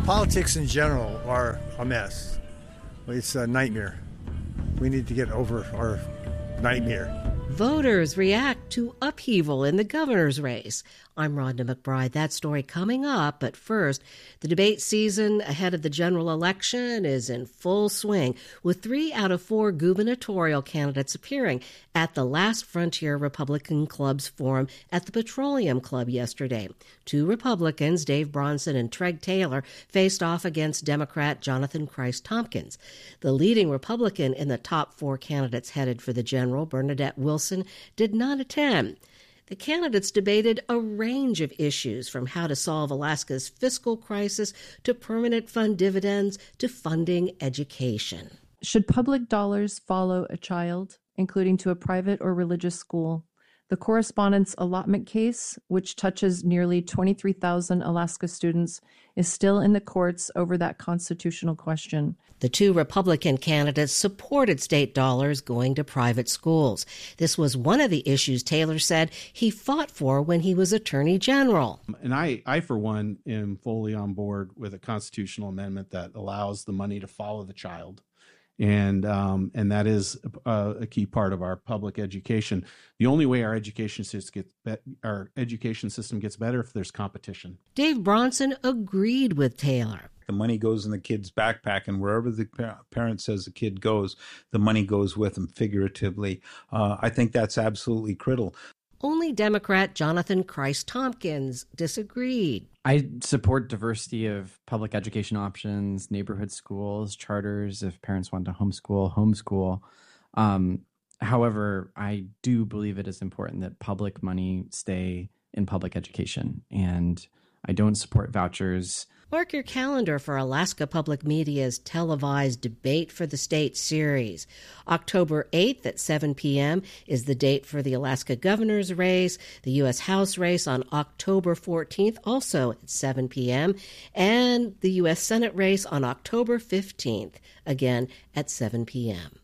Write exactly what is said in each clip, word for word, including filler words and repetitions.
Politics in general are a mess. It's a nightmare. We need to get over our nightmare. Voters react to upheaval in the governor's race. I'm Rhonda McBride. That story coming up. But first, the debate season ahead of the general election is in full swing, with three out of four gubernatorial candidates appearing at the Last Frontier Republican Club's forum at the Petroleum Club yesterday. Two Republicans, Dave Bronson and Treg Taylor, faced off against Democrat Jonathan Christ Tompkins. The leading Republican in the top four candidates headed for the general, Bernadette Wilson, did not attend. The candidates debated a range of issues, from how to solve Alaska's fiscal crisis to permanent fund dividends to funding education. Should public dollars follow a child, including to a private or religious school? The correspondence allotment case, which touches nearly twenty-three thousand Alaska students, is still in the courts over that constitutional question. The two Republican candidates supported state dollars going to private schools. This was one of the issues Taylor said he fought for when he was Attorney General. And I, I, for one, am fully on board with a constitutional amendment that allows the money to follow the child. And um, and that is a, a key part of our public education. The only way our education system gets be- our education system gets better if there's competition. Dave Bronson agreed with Taylor. The money goes in the kid's backpack, and wherever the parent says the kid goes, the money goes with them, figuratively. Uh, I think that's absolutely critical. Only Democrat Jonathan Christ Tompkins disagreed. I support diversity of public education options, neighborhood schools, charters, if parents want to homeschool, homeschool. Um, however, I do believe it is important that public money stay in public education, and I don't support vouchers. Mark your calendar for Alaska Public Media's televised Debate for the State series. October eighth at seven p.m. is the date for the Alaska governor's race, the U S House race on October fourteenth, also at seven p.m., and the U S Senate race on October fifteenth, again at seven p.m.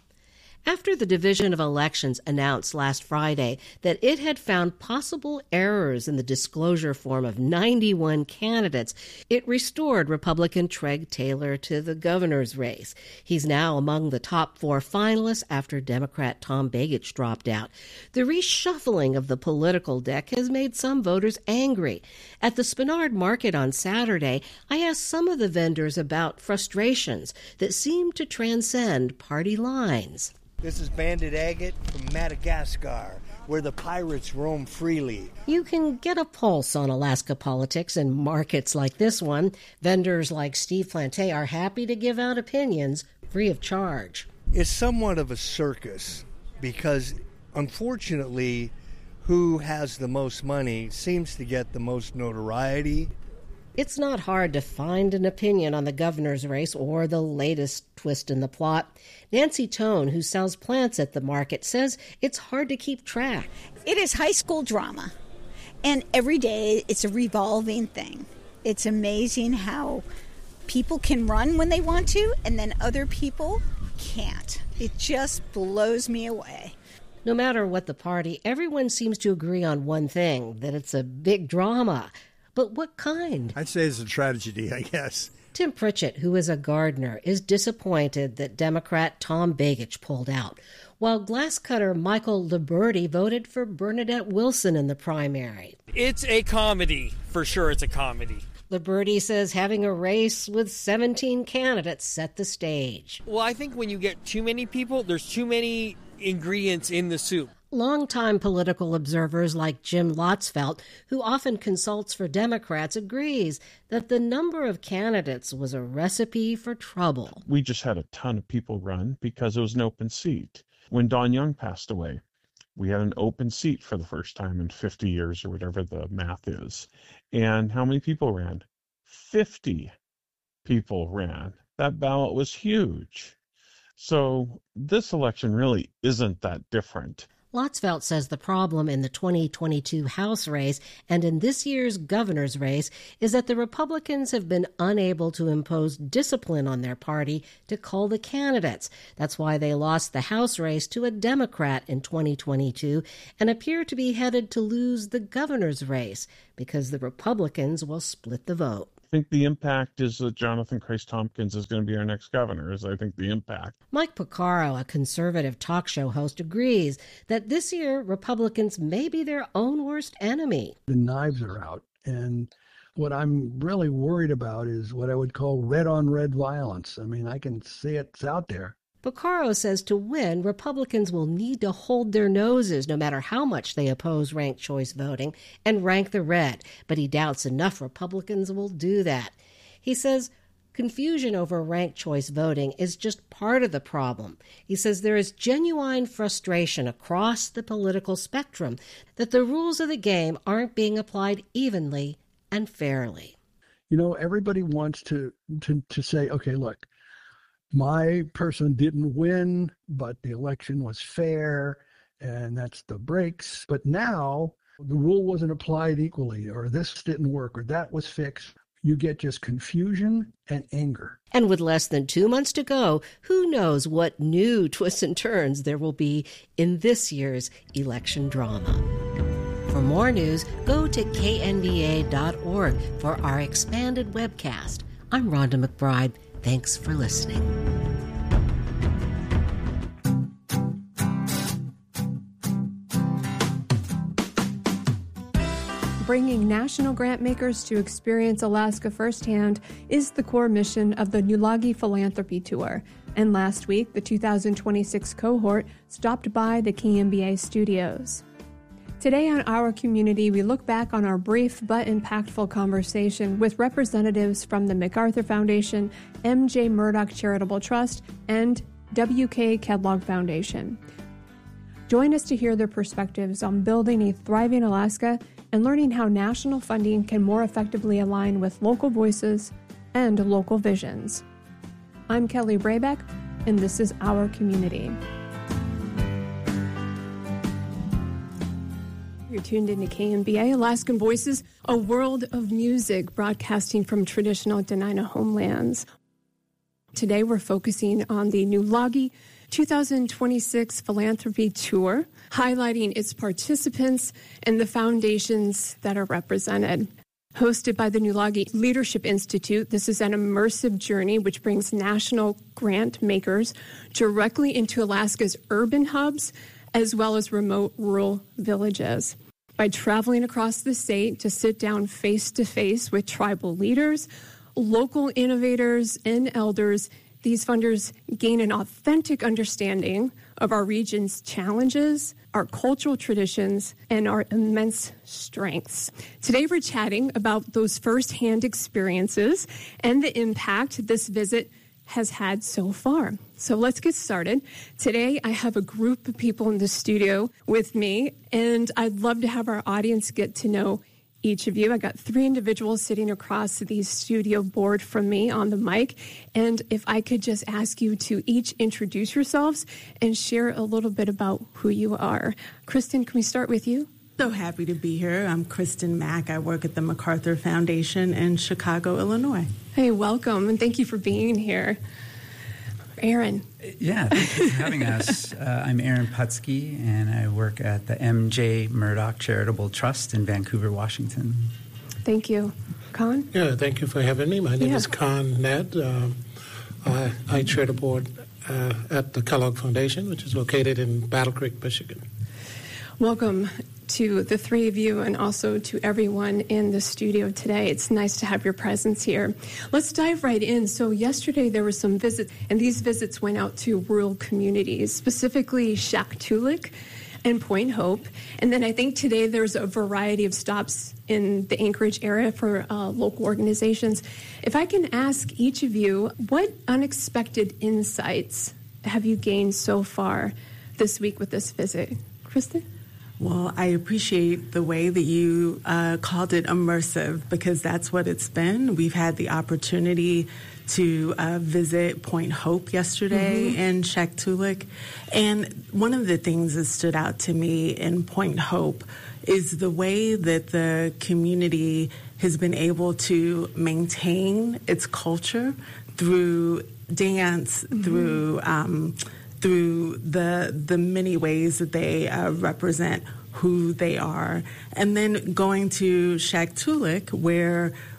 After the Division of Elections announced last Friday that it had found possible errors in the disclosure form of ninety-one candidates, it restored Republican Treg Taylor to the governor's race. He's now among the top four finalists after Democrat Tom Begich dropped out. The reshuffling of the political deck has made some voters angry. At the Spenard Market on Saturday, I asked some of the vendors about frustrations that seem to transcend party lines. This is Bandit Agate from Madagascar, where the pirates roam freely. You can get a pulse on Alaska politics in markets like this one. Vendors like Steve Plante are happy to give out opinions free of charge. It's somewhat of a circus because, unfortunately, who has the most money seems to get the most notoriety. It's not hard to find an opinion on the governor's race or the latest twist in the plot. Nancy Tone, who sells plants at the market, says it's hard to keep track. It is high school drama, and every day it's a revolving thing. It's amazing how people can run when they want to, and then other people can't. It just blows me away. No matter what the party, everyone seems to agree on one thing, that it's a big drama. But what kind? I'd say it's a tragedy, I guess. Tim Pritchett, who is a gardener, is disappointed that Democrat Tom Begich pulled out, while glasscutter Michael Liberty voted for Bernadette Wilson in the primary. It's a comedy. For sure it's a comedy. Liberty says having a race with seventeen candidates set the stage. Well, I think when you get too many people, there's too many ingredients in the soup. Longtime political observers like Jim Lotzfeld, who often consults for Democrats, agrees that the number of candidates was a recipe for trouble. We just had a ton of people run because it was an open seat. When Don Young passed away, we had an open seat for the first time in fifty years or whatever the math is. And how many people ran? fifty people ran. That ballot was huge. So this election really isn't that different. Lotzfeld says the problem in the twenty twenty-two House race and in this year's governor's race is that the Republicans have been unable to impose discipline on their party to cull the candidates. That's why they lost the House race to a Democrat in twenty twenty-two and appear to be headed to lose the governor's race because the Republicans will split the vote. think the impact is that Jonathan Christ Tompkins is going to be our next governor, is I think the impact. Mike Porcaro, a conservative talk show host, agrees that this year Republicans may be their own worst enemy. The knives are out, and what I'm really worried about is what I would call red-on-red violence. I mean, I can see it's out there. Porcaro says to win, Republicans will need to hold their noses no matter how much they oppose ranked choice voting and rank the red, but he doubts enough Republicans will do that. He says confusion over ranked choice voting is just part of the problem. He says there is genuine frustration across the political spectrum that the rules of the game aren't being applied evenly and fairly. You know, everybody wants to, to, to say, okay, look, my person didn't win, but the election was fair, and that's the breaks. But now the rule wasn't applied equally, or this didn't work, or that was fixed. You get just confusion and anger. And with less than two months to go, who knows what new twists and turns there will be in this year's election drama. For more news, go to K N B A dot org for our expanded webcast. I'm Rhonda McBride. Thanks for listening. Bringing national grant makers to experience Alaska firsthand is the core mission of the Nulagi Philanthropy Tour. And last week, the two thousand twenty-six cohort stopped by the K N B A studios. Today on Our Community, we look back on our brief but impactful conversation with representatives from the MacArthur Foundation, M J Murdoch Charitable Trust, and W K Kellogg Foundation. Join us to hear their perspectives on building a thriving Alaska and learning how national funding can more effectively align with local voices and local visions. I'm Kelly Brabeck, and this is Our Community. You're tuned into K N B A, Alaskan Voices, a world of music broadcasting from traditional Dena'ina homelands. Today we're focusing on the Nulagi two thousand twenty-six Philanthropy Tour, highlighting its participants and the foundations that are represented. Hosted by the Nulagi Leadership Institute, this is an immersive journey which brings national grant makers directly into Alaska's urban hubs as well as remote rural villages. By traveling across the state to sit down face-to-face with tribal leaders, local innovators, and elders, these funders gain an authentic understanding of our region's challenges, our cultural traditions, and our immense strengths. Today we're chatting about those firsthand experiences and the impact this visit has had so far. So let's get started. Today, I have a group of people in the studio with me, and I'd love to have our audience get to know each of you. I got three individuals sitting across the studio board from me on the mic, and if I could just ask you to each introduce yourselves and share a little bit about who you are. Kristen, can we start with you? So happy to be here. I'm Kristen Mack. I work at the MacArthur Foundation in Chicago, Illinois. Hey, welcome, and thank you for being here. Aaron. Yeah, thank you for having us. Uh, I'm Aaron Putsky, and I work at the M J Murdoch Charitable Trust in Vancouver, Washington. Thank you. Con? Yeah, thank you for having me. My name yeah. is Con Ned. Um, I, I chair the board uh, at the Kellogg Foundation, which is located in Battle Creek, Michigan. Welcome to the three of you and also to everyone in the studio today. It's nice to have your presence here. Let's dive right in. So yesterday there were some visits, and these visits went out to rural communities, specifically Shaktoolik and Point Hope. And then I think today there's a variety of stops in the Anchorage area for uh, local organizations. If I can ask each of you, what unexpected insights have you gained so far this week with this visit? Kristen? Well, I appreciate the way that you uh, called it immersive, because that's what it's been. We've had the opportunity to uh, visit Point Hope yesterday mm-hmm. in Shaktoolik. And one of the things that stood out to me in Point Hope is the way that the community has been able to maintain its culture through dance, mm-hmm. through um, through the the many ways that they uh, represent who they are. And then going to Shaktoolik, where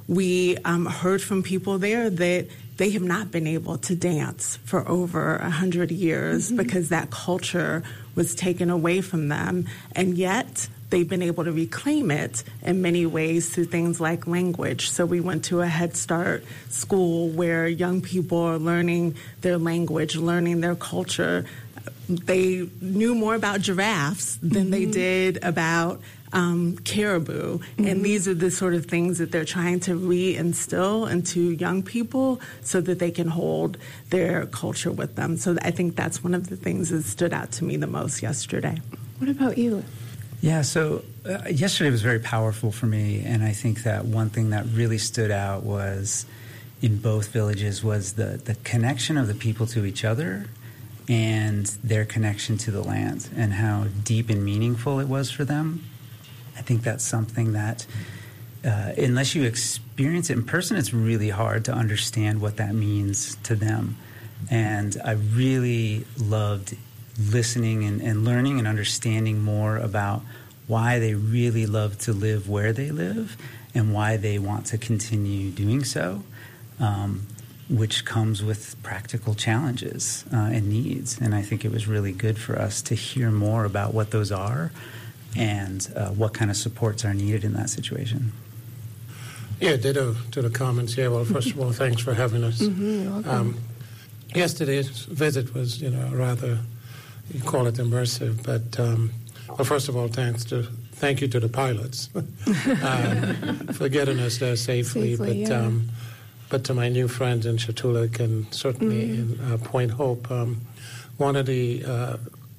we um, heard from people there that they have not been able to dance for over a hundred years mm-hmm. because that culture was taken away from them, and yet they've been able to reclaim it in many ways through things like language. So we went to a Head Start school where young people are learning their language, learning their culture. They knew more about giraffes than mm-hmm. they did about um, caribou. Mm-hmm. And these are the sort of things that they're trying to re-instill into young people so that they can hold their culture with them. So I think that's one of the things that stood out to me the most yesterday. What about you? Yeah, so uh, yesterday was very powerful for me, and I think that one thing that really stood out was in both villages was the, the connection of the people to each other and their connection to the land and how deep and meaningful it was for them. I think that's something that uh, unless you experience it in person, it's really hard to understand what that means to them. And I really loved listening and, and learning and understanding more about why they really love to live where they live and why they want to continue doing so, um, which comes with practical challenges uh, and needs. And I think it was really good for us to hear more about what those are and uh, what kind of supports are needed in that situation. Yeah, ditto to the comments here. Well, first of all, thanks for having us. Mm-hmm, um, yesterday's visit was, you know, rather... You call it immersive, but um, well, first of all, thanks to thank you to the pilots um, for getting us there safely. Safely, but yeah. um, but to my new friends in Shattuck and certainly mm. in uh, Point Hope, um, one of the uh,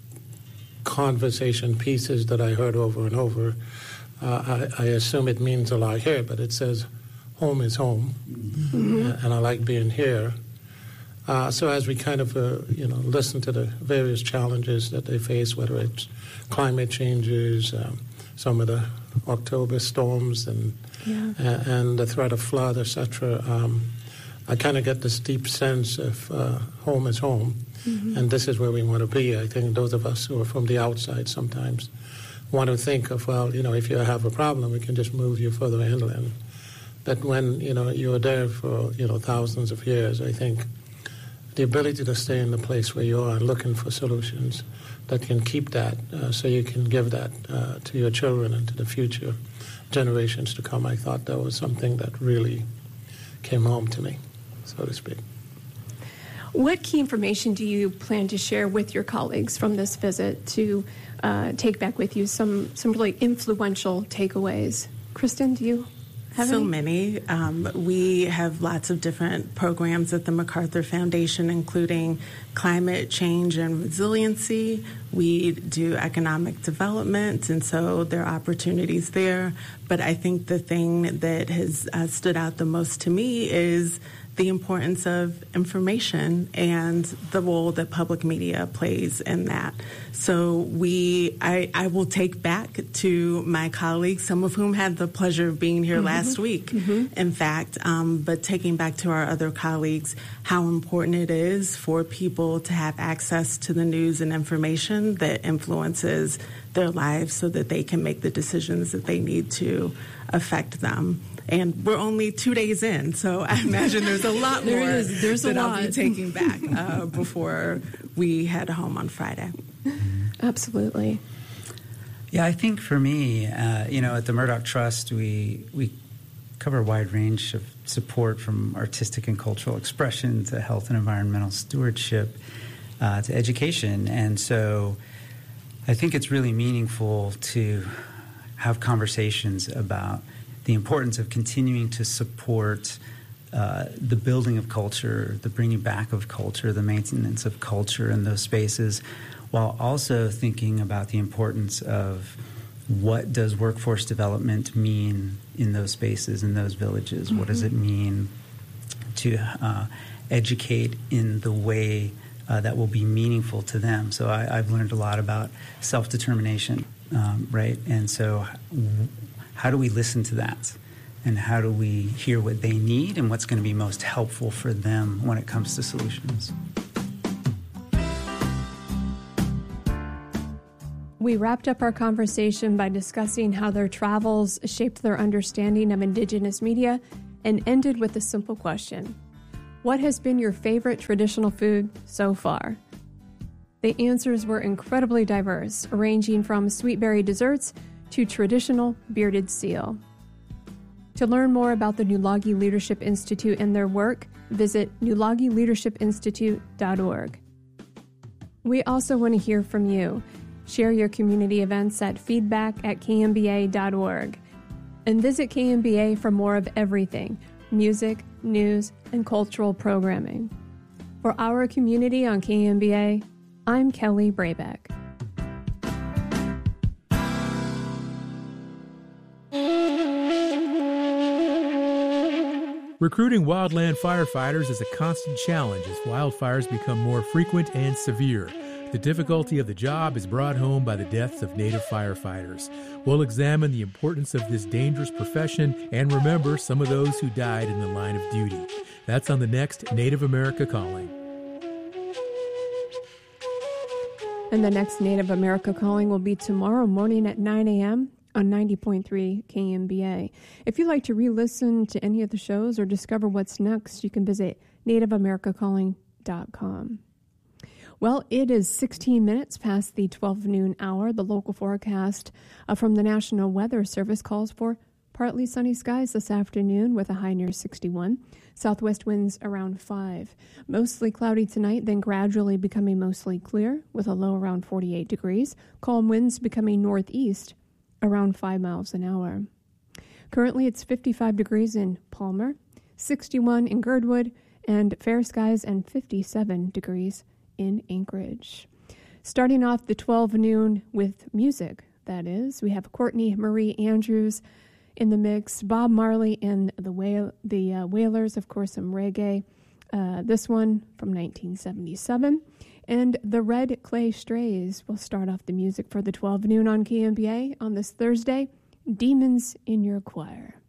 conversation pieces that I heard over and over, uh, I, I assume it means a lot here, but it says, "Home is home," mm-hmm. uh, and I like being here. Uh, so as we kind of, uh, you know, listen to the various challenges that they face, whether it's climate changes, um, some of the October storms, and yeah. uh, and the threat of flood, et cetera, um, I kind of get this deep sense of uh, home is home, mm-hmm. and this is where we want to be. I think those of us who are from the outside sometimes want to think of, well, you know, if you have a problem, we can just move you further inland. But when, you know, you're there for, you know, thousands of years, I think the ability to stay in the place where you are looking for solutions that can keep that uh, so you can give that uh, to your children and to the future generations to come. I thought that was something that really came home to me, so to speak. What key information do you plan to share with your colleagues from this visit to uh, take back with you some, some really influential takeaways? Kristen, do you have So any? many. Um, we have lots of different programs at the MacArthur Foundation, including climate change and resiliency. We do economic development, and so there are opportunities there. But I think the thing that has uh, stood out the most to me is the importance of information and the role that public media plays in that. So we, I, I will take back to my colleagues, some of whom had the pleasure of being here mm-hmm. last week, mm-hmm. in fact, um, but taking back to our other colleagues how important it is for people to have access to the news and information that influences their lives so that they can make the decisions that they need to affect them. And we're only two days in, so I imagine there's a lot there more is. There's that a I'll lot. be taking back uh, before we head home on Friday. Absolutely. Yeah, I think for me, uh, you know, at the Murdoch Trust, we we cover a wide range of support from artistic and cultural expression to health and environmental stewardship uh, to education. And so I think it's really meaningful to have conversations about the importance of continuing to support uh, the building of culture, the bringing back of culture, the maintenance of culture in those spaces, while also thinking about the importance of what does workforce development mean in those spaces, in those villages? Mm-hmm. What does it mean to uh, educate in the way uh, that will be meaningful to them? So I, I've learned a lot about self-determination, um, right? And so w- how do we listen to that? And how do we hear what they need and what's going to be most helpful for them when it comes to solutions? We wrapped up our conversation by discussing how their travels shaped their understanding of Indigenous media and ended with a simple question. What has been your favorite traditional food so far? The answers were incredibly diverse, ranging from sweetberry desserts to traditional bearded seal. To learn more about the Nulagi Leadership Institute and their work, visit nulagi leadership institute dot org. We also want to hear from you. Share your community events at feedback at k m b a dot org. And visit K M B A for more of everything, music, news, and cultural programming. For our community on K M B A, I'm Kelly Brabeck. Recruiting wildland firefighters is a constant challenge as wildfires become more frequent and severe. The difficulty of the job is brought home by the deaths of Native firefighters. We'll examine the importance of this dangerous profession and remember some of those who died in the line of duty. That's on the next Native America Calling. And the next Native America Calling will be tomorrow morning at nine a.m. on ninety point three K M B A. If you'd like to re-listen to any of the shows or discover what's next, you can visit native america calling dot com. Well, it is sixteen minutes past the twelve noon hour. The local forecast uh, from the National Weather Service calls for partly sunny skies this afternoon with a high near sixty-one. Southwest winds around five. Mostly cloudy tonight, then gradually becoming mostly clear with a low around forty-eight degrees. Calm winds becoming northeast around five miles an hour. Currently, it's fifty-five degrees in Palmer, sixty-one in Girdwood, and fair skies and fifty-seven degrees in Anchorage. Starting off the twelve noon with music, that is, we have Courtney Marie Andrews in the mix, Bob Marley and the Whale, the uh, Wailers, of course, some reggae. Uh, this one from nineteen seventy-seven. And the Red Clay Strays will start off the music for the twelve noon on K M B A on this Thursday, Demons in Your Choir.